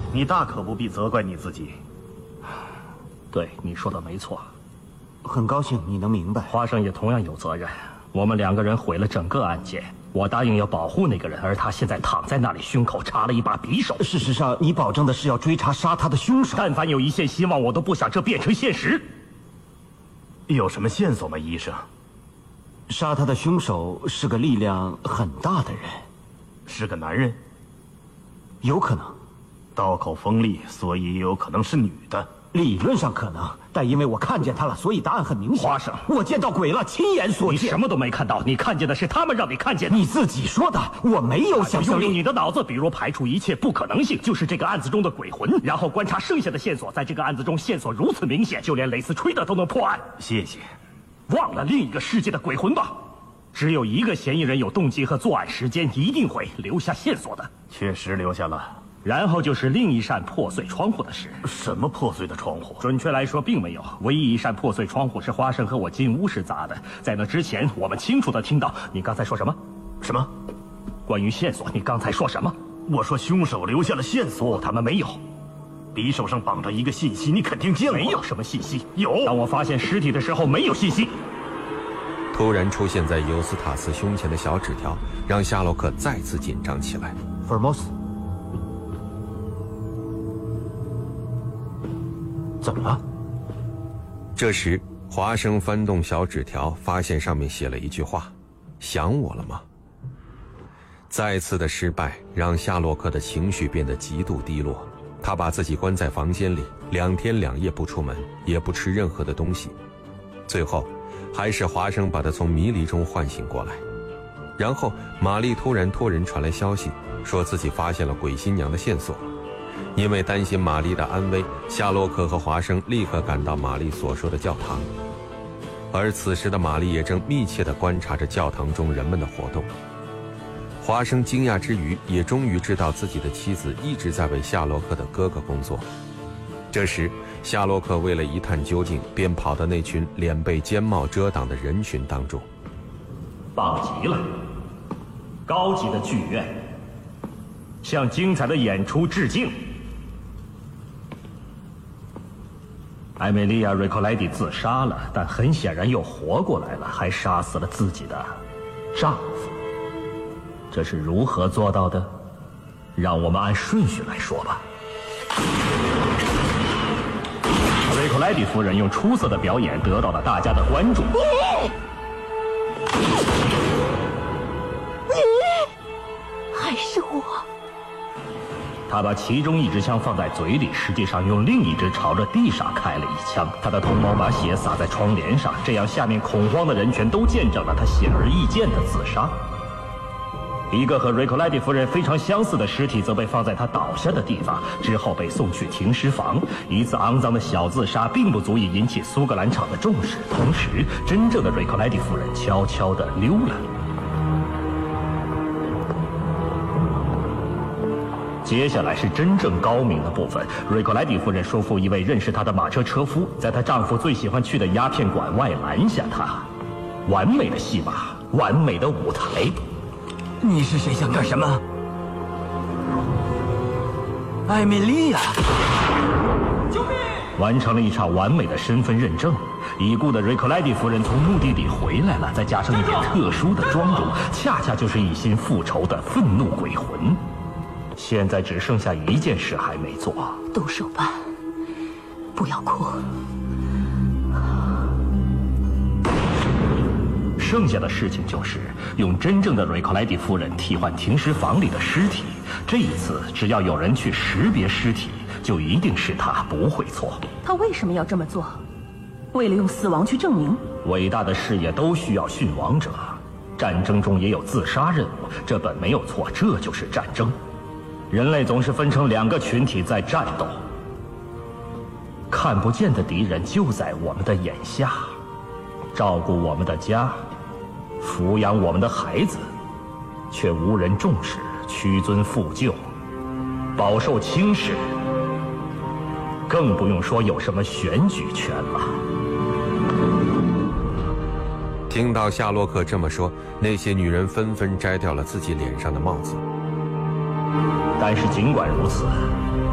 你大可不必责怪你自己。 对，你说的没错。 很高兴你能明白。 花生也同样有责任。我们2个人毁了整个案件。我答应要保护那个人，而他现在躺在那里，胸口插了一把匕首。 事实上，你保证的是要追查杀他的凶手。 但凡有一线希望，我都不想这变成现实。 有什么线索吗，医生？ 杀他的凶手是个力量很大的人。 是个男人？ 有可能。 刀口锋利，所以也有可能是女的。 理论上可能，但因为我看见他了，所以答案很明显。 花生， 我见到鬼了，亲眼所见。 你什么都没看到，你看见的是他们让你看见的。 你自己说的，我没有想象力。 用你的脑子，比如排除一切不可能性，就是这个案子中的鬼魂，然后观察剩下的线索。在这个案子中，线索如此明显，就连蕾丝吹的都能破案。 谢谢。 忘了另一个世界的鬼魂吧。只有一个嫌疑人有动机和作案时间，一定会留下线索的。 确实留下了。 然后就是另一扇破碎窗户的事。 什么破碎的窗户？ 准确来说，并没有。唯一一扇破碎窗户是花生和我进屋时砸的。在那之前，我们清楚地听到你刚才说什么？ 什么？ 关于线索，你刚才说什么？ 我说凶手留下了线索。 他们没有。 匕首上绑着一个信息，你肯定见过。 没有什么信息。 有。 当我发现尸体的时候，没有信息。 突然出现在尤斯塔斯胸前的小纸条，让夏洛克再次紧张起来。 福尔摩斯，怎么了？ 这时，华生翻动小纸条，发现上面写了一句话：“想我了吗？”再次的失败让夏洛克的情绪变得极度低落，他把自己关在房间里，2天2夜不出门，也不吃任何的东西。最后，还是华生把他从迷离中唤醒过来。然后，玛丽突然托人传来消息，说自己发现了鬼新娘的线索。因为担心玛丽的安危，夏洛克和华生立刻赶到玛丽所说的教堂。而此时的玛丽也正密切地观察着教堂中人们的活动。华生惊讶之余，也终于知道自己的妻子一直在为夏洛克的哥哥工作。这时，夏洛克为了一探究竟，便跑到那群脸被尖帽遮挡的人群当中。 棒极了，高级的剧院，向精彩的演出致敬。艾美利亚·瑞克莱蒂自杀了，但很显然又活过来了，还杀死了自己的丈夫。这是如何做到的？让我们按顺序来说吧。瑞克莱蒂夫人用出色的表演得到了大家的关注。 你还是我。 他把其中一支枪放在嘴里，实际上用另一支朝着地上开了一枪。他的同谋把血洒在窗帘上，这样下面恐慌的人全都见证了他显而易见的自杀。一个和瑞克莱蒂夫人非常相似的尸体则被放在他倒下的地方，之后被送去停尸房。一次肮脏的小自杀并不足以引起苏格兰场的重视，同时真正的瑞克莱蒂夫人悄悄地溜了。接下来是真正高明的部分。瑞克莱蒂夫人说服一位认识她的马车车夫，在她丈夫最喜欢去的鸦片馆外拦下她。完美的戏码，完美的舞台。 你是谁？想干什么？艾米莉亚！ 救命！完成了一场完美的身份认证。已故的瑞克莱蒂夫人从墓地里回来了，再加上一点特殊的妆容，恰恰就是一心复仇的愤怒鬼魂。现在只剩下一件事还没做。 动手吧，不要哭。 剩下的事情就是用真正的瑞克莱蒂夫人替换停尸房里的尸体。这一次，只要有人去识别尸体，就一定是他，不会错。 他为什么要这么做？为了用死亡去证明。 伟大的事业都需要殉亡者，战争中也有自杀任务，这本没有错，这就是战争。人类总是分成2个群体在战斗，看不见的敌人就在我们的眼下，照顾我们的家，抚养我们的孩子，却无人重视，屈尊附就，饱受轻视，更不用说有什么选举权了。 听到夏洛克这么说，那些女人纷纷摘掉了自己脸上的帽子。 但是尽管如此，